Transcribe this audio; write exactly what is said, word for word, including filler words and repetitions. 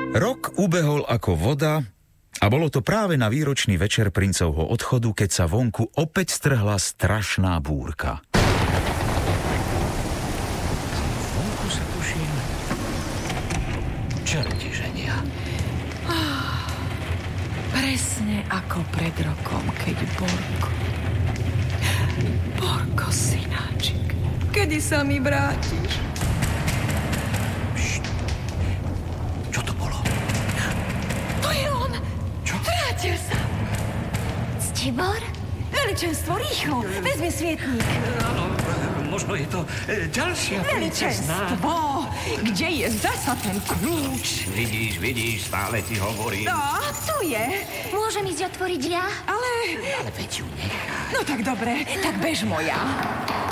Rok ubehol ako voda a bolo to práve na výročný večer princovho odchodu, keď sa vonku opäť strhla strašná búrka. Vonku sa tuším čerti ženia. Oh, presne ako pred rokom, keď Borko. Borko, synáčik, kedy sa mi vrátiš? Tibor? Veličenstvo, rýchlo, vezmi svietník. Áno, možno je to e, ďalšia princezná. Veličenstvo, kde je zasa ten kľúč? Vidíš, vidíš, stále ti hovorím. No, tu je. Môžem ísť otvoriť ja? Ale... Ale veď ju nechaj. No tak dobre, tak bež moja.